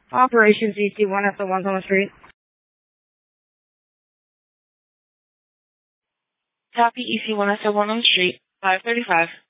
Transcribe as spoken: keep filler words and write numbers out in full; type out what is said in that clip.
Operations E C one at the ones on the street. Copy E C one at the one on the street, five thirty-five.